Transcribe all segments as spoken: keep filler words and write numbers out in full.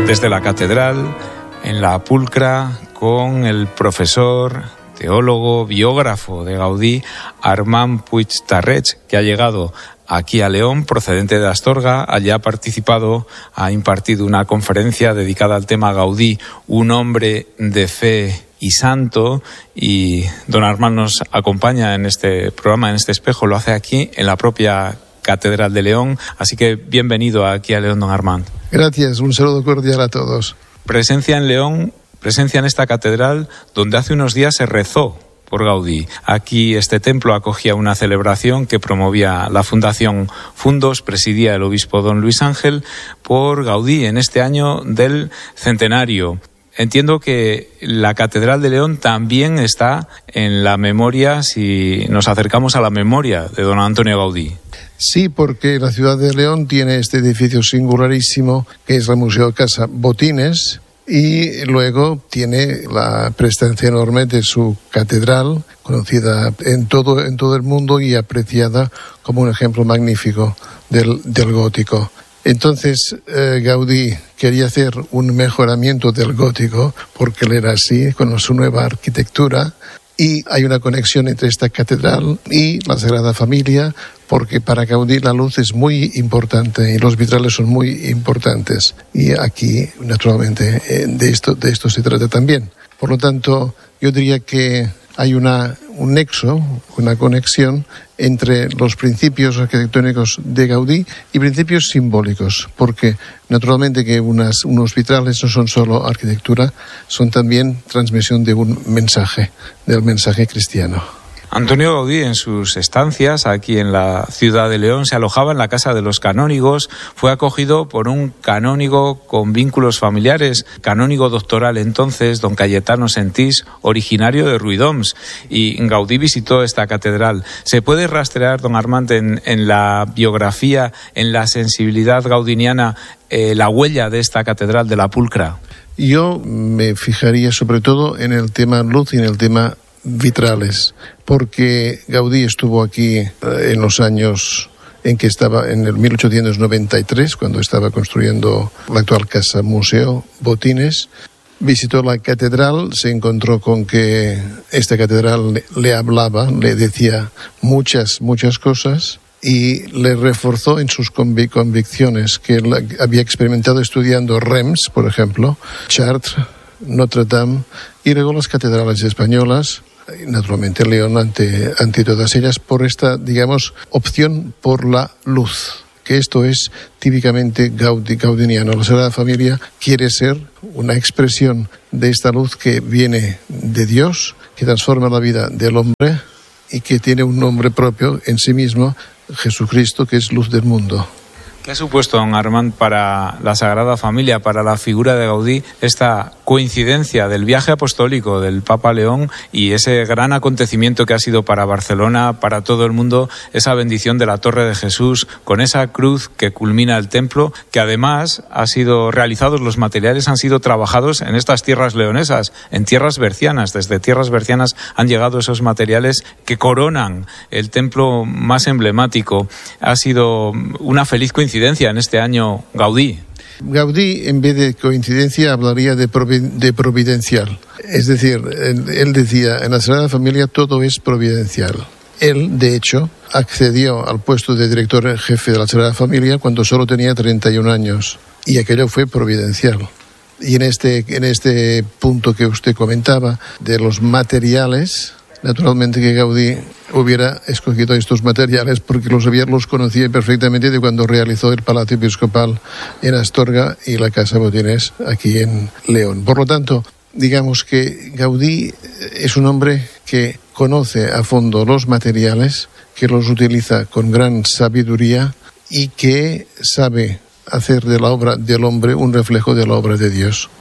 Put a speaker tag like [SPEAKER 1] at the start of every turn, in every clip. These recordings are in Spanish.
[SPEAKER 1] desde la catedral, en la pulcra, con el profesor, teólogo, biógrafo de Gaudí, Armand Puig-Tarrech, que ha llegado aquí a León, procedente de Astorga. Allí ha participado, ha impartido una conferencia dedicada al tema Gaudí, un hombre de fe y santo, y don Armand nos acompaña en este programa, en este espejo, lo hace aquí en la propia Catedral de León, así que bienvenido aquí a León, don Armand.
[SPEAKER 2] Gracias, un saludo cordial a todos.
[SPEAKER 1] Presencia en León, presencia en esta catedral donde hace unos días se rezó por Gaudí. Aquí este templo acogía una celebración que promovía la Fundación Fundos, presidía el obispo don Luis Ángel, por Gaudí en este año del centenario. Entiendo que la Catedral de León también está en la memoria, si nos acercamos a la memoria de don Antonio Gaudí.
[SPEAKER 2] Sí, porque la ciudad de León tiene este edificio singularísimo que es el Museo Casa Botines, y luego tiene la presencia enorme de su catedral, conocida en todo, en todo el mundo y apreciada como un ejemplo magnífico del, del gótico. Entonces eh, Gaudí quería hacer un mejoramiento del gótico, porque él era así, con su nueva arquitectura, y hay una conexión entre esta catedral y la Sagrada Familia, porque para Gaudí la luz es muy importante y los vitrales son muy importantes. Y aquí, naturalmente, eh, de esto, de esto se trata también. Por lo tanto, yo diría que hay una, un nexo, una conexión entre los principios arquitectónicos de Gaudí y principios simbólicos, porque naturalmente que unas, unos vitrales no son solo arquitectura, son también transmisión de un mensaje, del mensaje cristiano.
[SPEAKER 1] Antonio Gaudí, en sus estancias aquí en la ciudad de León, se alojaba en la casa de los canónigos. Fue acogido por un canónigo con vínculos familiares, canónigo doctoral entonces, don Cayetano Sentís, originario de Ruidoms, y Gaudí visitó esta catedral. ¿Se puede rastrear, don Armand, en, en la biografía, en la sensibilidad gaudiniana, eh, la huella de esta catedral de la pulcra?
[SPEAKER 2] Yo me fijaría sobre todo en el tema luz y en el tema vitrales, porque Gaudí estuvo aquí eh, en los años en que estaba, en el mil ochocientos noventa y tres, cuando estaba construyendo la actual Casa Museo Botines. Visitó la catedral, se encontró con que esta catedral le, le hablaba, le decía muchas, muchas cosas, y le reforzó en sus convic- convicciones que él había experimentado estudiando Reims, por ejemplo, Chartres, Notre Dame, y luego las catedrales españolas, naturalmente León ante, ante todas ellas, por esta, digamos, opción por la luz, que esto es típicamente gaudi, gaudiniano. La Sagrada Familia quiere ser una expresión de esta luz que viene de Dios, que transforma la vida del hombre y que tiene un nombre propio en sí mismo, Jesucristo, que es luz del mundo.
[SPEAKER 1] ¿Qué ha supuesto, don Armand, para la Sagrada Familia, para la figura de Gaudí, esta coincidencia del viaje apostólico del Papa León y ese gran acontecimiento que ha sido para Barcelona, para todo el mundo, esa bendición de la Torre de Jesús, con esa cruz que culmina el templo, que además ha sido realizados, los materiales han sido trabajados en estas tierras leonesas, en tierras bercianas? Desde tierras bercianas han llegado esos materiales que coronan el templo más emblemático. Ha sido una feliz coincidencia en este año Gaudí.
[SPEAKER 2] Gaudí, en vez de coincidencia, hablaría de, provi- de providencial. Es decir, él, él decía, en la Sagrada Familia todo es providencial. Él, de hecho, accedió al puesto de director jefe de la Sagrada Familia cuando solo tenía treinta y un años, y aquello fue providencial. Y en este, en este punto que usted comentaba, de los materiales, naturalmente que Gaudí hubiera escogido estos materiales porque los, había, los conocía perfectamente de cuando realizó el Palacio Episcopal en Astorga y la Casa Botines aquí en León. Por lo tanto, digamos que Gaudí es un hombre que conoce a fondo los materiales, que los utiliza con gran sabiduría y que sabe hacer de la obra del hombre un reflejo de la obra de Dios.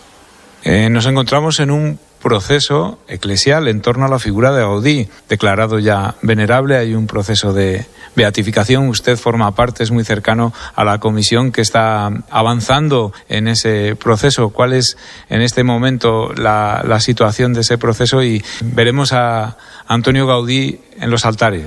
[SPEAKER 1] Eh, nos encontramos en un proceso eclesial en torno a la figura de Gaudí, declarado ya venerable. Hay un proceso de beatificación. Usted forma parte, es muy cercano a la comisión que está avanzando en ese proceso. ¿Cuál es en este momento la, la situación de ese proceso? Y veremos a Antonio Gaudí en los altares.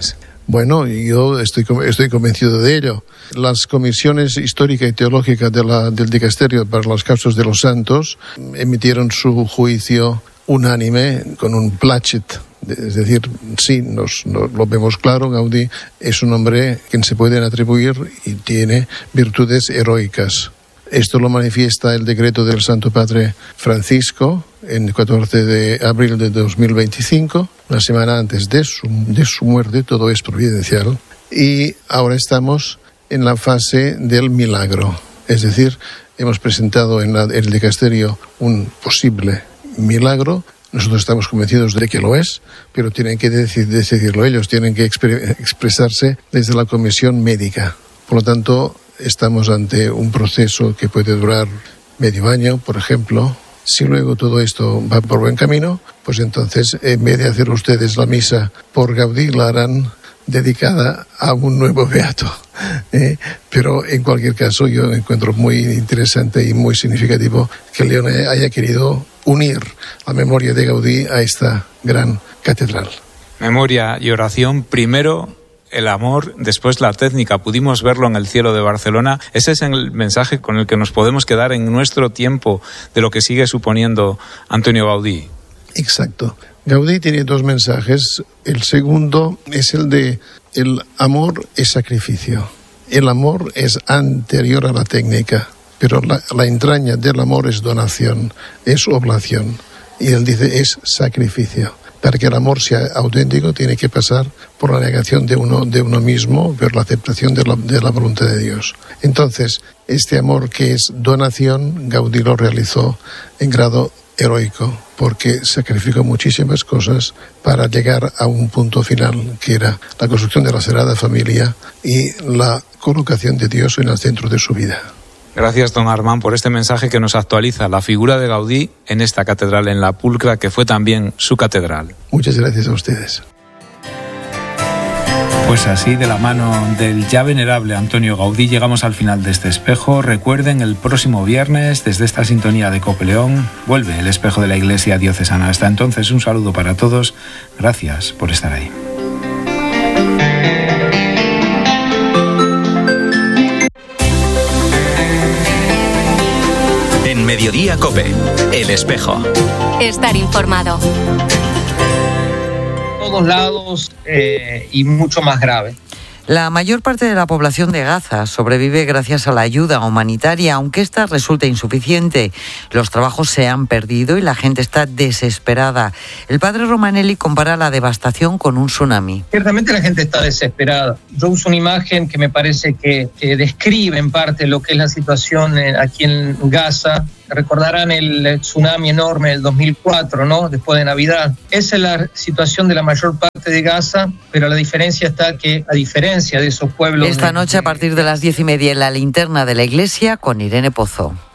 [SPEAKER 2] Bueno, yo estoy, estoy convencido de ello. Las comisiones histórica y teológica de la, del Dicasterio para los casos de los santos emitieron su juicio unánime con un placet. Es decir, sí, nos, nos lo vemos claro, Gaudí es un hombre que se pueden atribuir y tiene virtudes heroicas. Esto lo manifiesta el decreto del Santo Padre Francisco en el catorce de abril de dos mil veinticinco, una semana antes de su, de su muerte. Todo es providencial. Y ahora estamos en la fase del milagro. Es decir, hemos presentado en, la, en el dicasterio un posible milagro. Nosotros estamos convencidos de que lo es, pero tienen que decir, decidirlo ellos, tienen que expre, expresarse desde la comisión médica. Por lo tanto, estamos ante un proceso que puede durar medio año, por ejemplo. Si luego todo esto va por buen camino, pues entonces, en vez de hacer ustedes la misa por Gaudí, la harán dedicada a un nuevo beato. ¿Eh? Pero en cualquier caso, yo encuentro muy interesante y muy significativo que León haya querido unir la memoria de Gaudí a esta gran catedral.
[SPEAKER 1] Memoria y oración, primero el amor, después la técnica. Pudimos verlo en el cielo de Barcelona. Ese es el mensaje con el que nos podemos quedar en nuestro tiempo de lo que sigue suponiendo Antonio Gaudí.
[SPEAKER 2] Exacto. Gaudí tiene dos mensajes. El segundo es el de el amor es sacrificio. El amor es anterior a la técnica, pero la, la entraña del amor es donación, es oblación. Y él dice es sacrificio. Para que el amor sea auténtico tiene que pasar por la negación de uno, de uno mismo, por la aceptación de la, de la voluntad de Dios. Entonces, este amor que es donación, Gaudí lo realizó en grado heroico, porque sacrificó muchísimas cosas para llegar a un punto final, que era la construcción de la Sagrada Familia y la colocación de Dios en el centro de su vida.
[SPEAKER 1] Gracias, don Armand, por este mensaje que nos actualiza la figura de Gaudí en esta catedral, en la Pulcra, que fue también su catedral.
[SPEAKER 2] Muchas gracias a ustedes.
[SPEAKER 1] Pues así, de la mano del ya venerable Antonio Gaudí, llegamos al final de este espejo. Recuerden, el próximo viernes, desde esta sintonía de Cope León, vuelve el espejo de la Iglesia Diocesana. Hasta entonces, un saludo para todos. Gracias por estar ahí.
[SPEAKER 3] En Mediodía Cope, el espejo.
[SPEAKER 4] Estar informado.
[SPEAKER 5] Todos lados eh, y mucho más grave.
[SPEAKER 6] La mayor parte de la población de Gaza sobrevive gracias a la ayuda humanitaria, aunque esta resulta insuficiente. Los trabajos se han perdido y la gente está desesperada. El padre Romanelli compara la devastación con un tsunami.
[SPEAKER 5] Ciertamente la gente está desesperada. Yo uso una imagen que me parece que, que describe en parte lo que es la situación aquí en Gaza. Recordarán el tsunami enorme del dos mil cuatro, ¿no? Después de Navidad. Esa es la situación de la mayor parte de Gaza, pero la diferencia está que, a diferencia de esos pueblos...
[SPEAKER 6] Esta noche, a partir de las diez y media, en la linterna de la iglesia, con Irene Pozo.